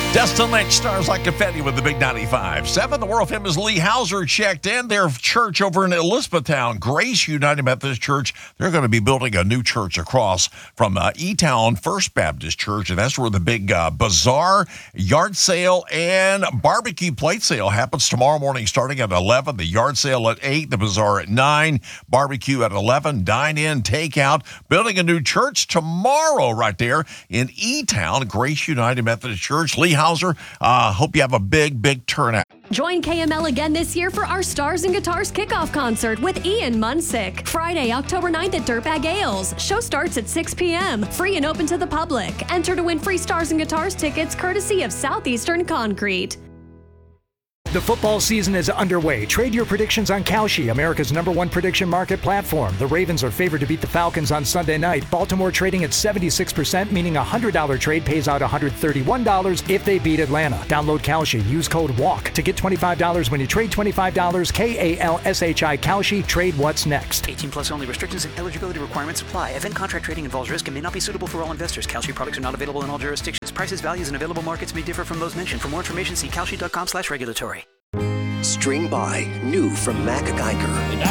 Destin Lynch stars like confetti with the big 95.7. The world famous Lee Hauser checked in. Their church over in Elizabethtown, Grace United Methodist Church. They're going to be building a new church across from E-Town First Baptist Church, and that's where the big bazaar, yard sale, and barbecue plate sale happens tomorrow morning starting at 11. The yard sale at 8, the bazaar at 9, barbecue at 11, dine-in, takeout. Building a new church tomorrow right there in E-Town, Grace United Methodist Church. Lee Hauser, hope you have a big turnout. Join KML again this year for our Stars and Guitars kickoff concert with Ian Munsick. Friday, October 9th at Dirtbag Ales. Show starts at 6 p.m. Free and open to the public. Enter to win free Stars and Guitars tickets courtesy of Southeastern Concrete. The football season is underway. Trade your predictions on Kalshi, America's #1 prediction market platform. The Ravens are favored to beat the Falcons on Sunday night. Baltimore trading at 76%, meaning a $100 trade pays out $131 if they beat Atlanta. Download Kalshi. Use code WALK to get $25 when you trade $25. KALSHI Kalshi. Trade what's next. 18 plus only. Restrictions and eligibility requirements apply. Event contract trading involves risk and may not be suitable for all investors. Kalshi products are not available in all jurisdictions. Prices, values, and available markets may differ from those mentioned. For more information, see kalshi.com/regulatory. String by, new from Mac Geiger.